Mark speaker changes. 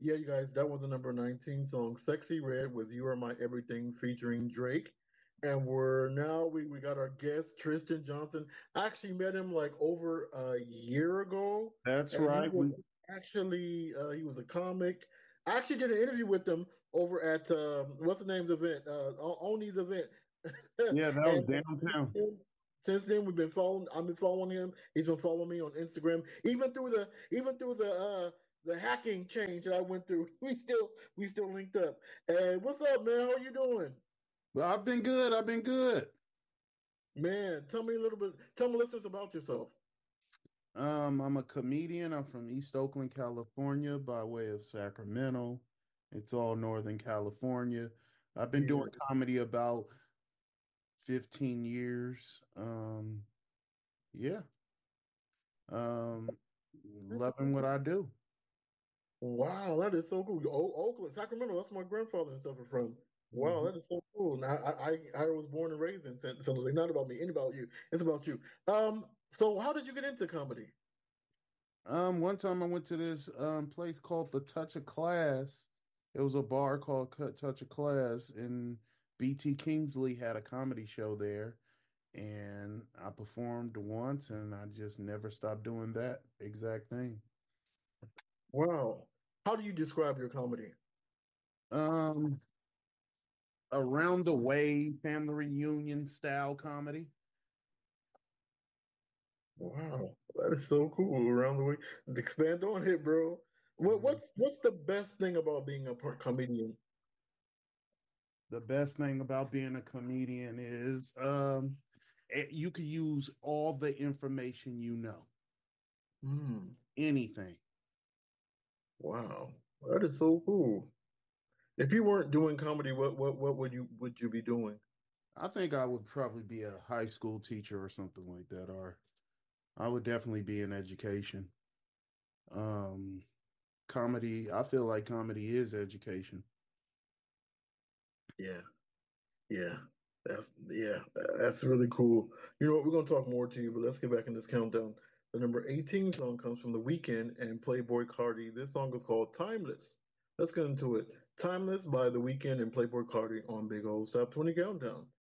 Speaker 1: Yeah, you guys, that was the number 19 song, Sexy Red with You Are My Everything featuring Drake. And we got our guest, Tristan Johnson. I actually met him like over a year ago,
Speaker 2: That's
Speaker 1: and he
Speaker 2: right.
Speaker 1: was actually he was a comic. I actually did an interview with him over at what's the name's event? Oni's event.
Speaker 2: Yeah, that was
Speaker 1: And
Speaker 2: downtown.
Speaker 1: since then we've been following I've been following him. He's been following me on Instagram. Even through the hacking change that I went through, we still linked up. And what's up, man? How are you doing?
Speaker 2: Well, I've been good. I've been good.
Speaker 1: Man, tell me a little bit, tell my listeners about yourself.
Speaker 2: I'm a comedian. I'm from East Oakland, California, by way of Sacramento. It's all Northern California. I've been doing
Speaker 1: Yeah.
Speaker 2: comedy about 15 years. Yeah. Loving what I do.
Speaker 1: Wow, that is so cool. Oakland, Sacramento, that's my grandfather and stuff are from. Wow,
Speaker 2: Mhm.
Speaker 1: that is so cool. Now, I was born and raised in San Jose. Not about me, ain't about you. It's about you. So how did you get into comedy?
Speaker 2: One time I went to this place called The Touch of Class. It was a bar called Touch of Class, and BT Kingsley had a comedy show there. And I performed once, and I just never stopped doing that exact thing.
Speaker 1: Wow. How do you describe your comedy?
Speaker 2: Um, Around the way, family reunion style comedy.
Speaker 1: Wow, that is so cool. Around the way, expand on it, bro. What
Speaker 2: Mhm.
Speaker 1: what's the best thing about being a comedian?
Speaker 2: The best thing about being a comedian is you can use all the information you know,
Speaker 1: Hmm.
Speaker 2: anything.
Speaker 1: Wow, that is so cool. If you weren't doing comedy, what would you be doing?
Speaker 2: I think I would probably be a high school teacher or something like that, or I would definitely be in education. Um, Comedy, I feel like comedy is education.
Speaker 1: Yeah, that's really cool. You know what? We're gonna talk more to you, but let's get back in this countdown. The number 18 song comes from The Weeknd and Playboy Cardi. This song is called Timeless. Let's get into it. Timeless by The Weeknd and Playboy Cardi on Big Old Stop 20 Countdown.